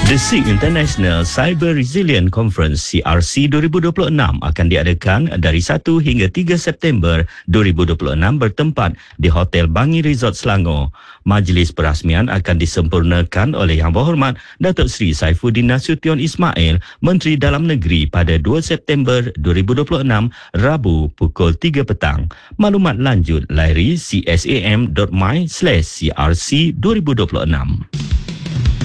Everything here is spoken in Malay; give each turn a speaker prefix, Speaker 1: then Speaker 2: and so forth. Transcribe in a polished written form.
Speaker 1: The SEEK International Cyber Resilient Conference CRC 2026 akan diadakan dari 1 hingga 3 September 2026 bertempat di Hotel Bangi Resort Selangor. Majlis perasmian akan disempurnakan oleh Yang Berhormat Datuk Seri Saifuddin Nasution Ismail, Menteri Dalam Negeri pada 2 September 2026, Rabu pukul 3 petang. Maklumat lanjut layari csam.my/crc2026.